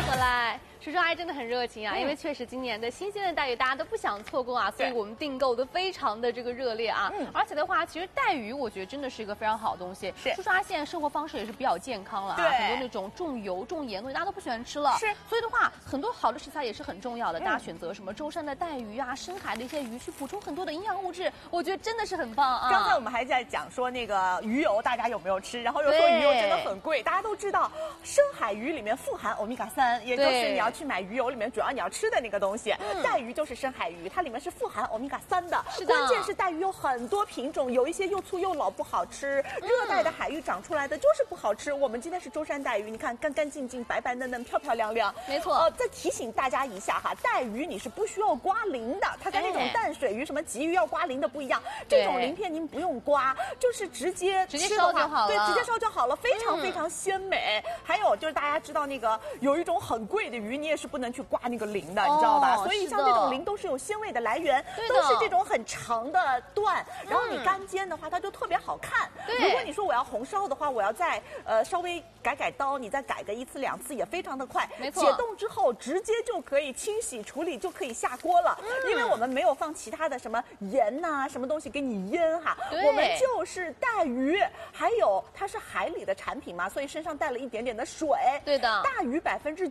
回来。叔叔阿姨真的很热情啊，因为确实今年的新鲜的带鱼大家都不想错过啊，所以我们订购的非常的这个热烈啊。而且的话，其实带鱼我觉得真的是一个非常好的东西。 是， 叔叔阿姨现在生活方式也是比较健康了啊，很多那种重油重盐的东西大家都不喜欢吃了。 是， 所以的话，很多好的食材也是很重要的。大家选择什么舟山的带鱼啊，深海的一些鱼去补充很多的营养物质，我觉得真的是很棒啊。 刚才我们还在讲说那个鱼油大家有没有吃，然后又说鱼油真的很贵，大家都知道深海鱼里面富含欧米伽3，也就是你要去买鱼油里面主要你要吃的那个东西。带鱼就是深海鱼，它里面是富含欧米伽3的。是的。关键是带鱼有很多品种，有一些又粗又老不好吃，热带的海域长出来的就是不好吃。我们今天是舟山带鱼，你看干干净净、白白嫩嫩、漂漂亮亮。 没错。 再提醒大家一下哈，带鱼你是不需要刮鳞的，它跟那种淡水鱼、什么鲫鱼要刮鳞的不一样。这种鳞片您不用刮，就是直接烧就好了。 对，直接烧就好了，非常非常鲜美。还有就是大家知道那个有一种很贵的鱼，你也是不能去刮那个鳞的，你知道吧？所以像这种鳞都是有鲜味的来源，都是这种很长的段，然后你干煎的话，它就特别好看。如果你说我要红烧的话，我要再稍微改刀，你再改个1次2次也非常的快。 没错。 解冻之后直接就可以清洗处理，就可以下锅了。因为我们没有放其他的什么盐呐、什么东西给你腌哈，我们就是带鱼，还有它是海里的产品嘛，所以身上带了一点点的水。 对的。 大鱼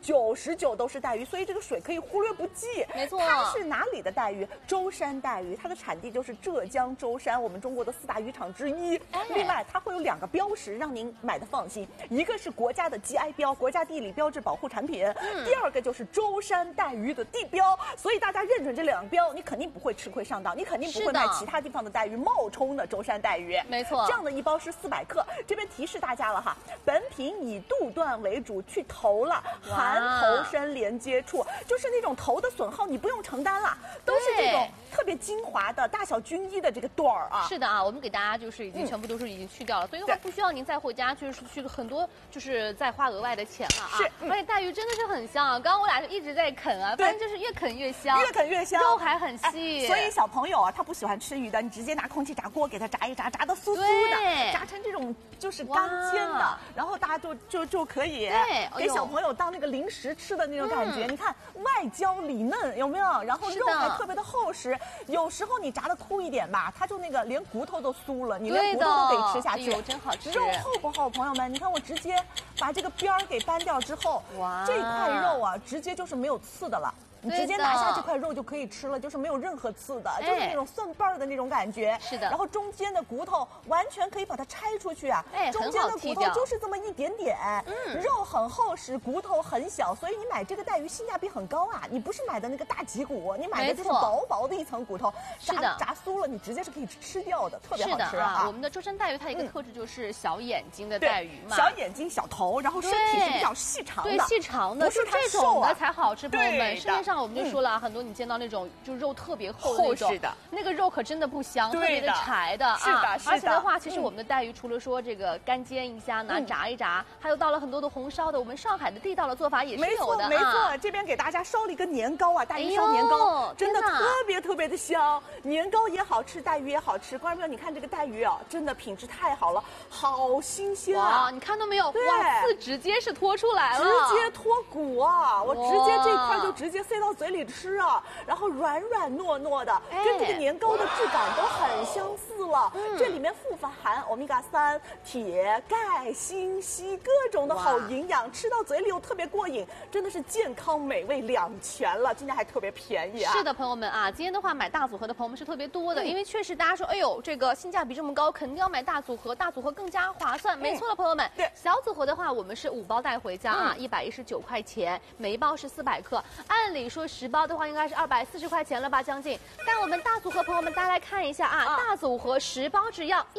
99%都是带鱼，所以这个水可以忽略不计。 没错。 它是哪里的带鱼？舟山带鱼，它的产地就是浙江舟山，我们中国的4大渔场之一。另外，它会有2个标识，让您买的放心。一个是国家的 GI 标，国家地理标志保护产品。第2个就是舟山带鱼的地标。所以大家认准这2个标，你肯定不会吃亏上当，你肯定不会买其他地方的带鱼冒充的舟山带鱼。 没错。 这样的一包是400克。这边提示大家了哈，本品以肚段为主，去头了，含头身连接处，就是那种头的损耗你不用承担了，都是这种特别精华的大小均一的这个段儿啊。 是的啊，我们给大家就是已经全部都是已经去掉了，所以的话不需要您再回家就是去很多就是再花额外的钱了啊。 是。 而且带鱼真的是很香啊，刚刚我俩就一直在啃啊，反正就是越啃越香， 越啃越香， 肉还很细。 所以小朋友啊，他不喜欢吃鱼的，你直接拿空气炸锅给它炸一炸，炸得酥酥的，炸成这种就是干煎的，然后大家就可以给小朋友当那个零食吃的那种感觉。你看外焦里嫩，有没有？然后肉还特别的厚实。有时候你炸的粗一点吧，它就那个连骨头都酥了，你连骨头都可以吃下去。 真好吃。 肉厚不厚，朋友们？你看我直接把这个边儿给掰掉之后，这块肉啊，直接就是没有刺的了。你直接拿下这块肉就可以吃了，就是没有任何刺的，就是那种蒜瓣儿的那种感觉。 是的。 然后中间的骨头完全可以把它拆出去啊，中间的骨头就是这么一点点，肉很厚实，骨头很小，所以你买这个带鱼性价比很高啊。你不是买的那个大脊骨，你买的就是薄薄的一层骨头，炸酥了，你直接是可以吃掉的，特别好吃啊。 我们的舟山带鱼它一个特质就是小眼睛的带鱼嘛， 小眼睛小头，然后身体是比较细长的， 对，细长的， 不是这种的才好吃，朋友们。市面上我们就说了，很多你见到那种就肉特别厚的那种，那个肉可真的不香，特别的柴的啊。 是的。 而且的话，其实我们的带鱼除了说这个干煎一下呢，炸一炸，还有到了很多的红烧的，我们上海的地道的做法也是有的啊。 没错，这边给大家烧了一个年糕啊，带鱼烧年糕，真的特别的香，年糕也好吃，带鱼也好吃。观众朋友，你看这个带鱼啊，真的品质太好了，好新鲜啊！ 哇，你看到没有？哇，刺直接是脱出来了， 直接脱骨啊！我直接这块就直接塞到嘴里吃啊，然后软软糯糯的，跟这个年糕的质感都很相似了。这里面富含欧米伽3、铁、钙、锌、硒各种的好营养，吃到嘴里又特别过瘾，真的是健康美味2全了。今天还特别便宜啊！ 是的，朋友们啊，今天的话买大组合的朋友们是特别多的，因为确实大家说，哎呦，这个性价比这么高，肯定要买大组合，大组合更加划算。没错了，朋友们。 对， 小组合的话，我们是5包带回家啊，119块钱，每一包是400克。按理说10包的话，应该是240块钱了吧，将近。但我们大组合朋友们，大家来看一下啊，大组合10包只要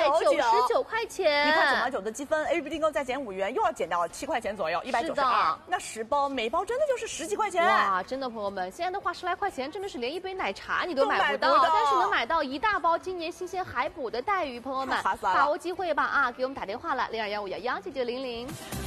199块钱 ，1块9毛9的积分 ，APP 订购再减5元，又要减掉7块钱左右，192。那10包，每包真的就是10几块钱。 哇，真的朋友们，现在的话10来块钱，真的是连一杯奶茶你都买不到，但是能买到一大包今年新鲜海捕的带鱼，朋友们把握机会吧啊，给我们打电话了，0215119900。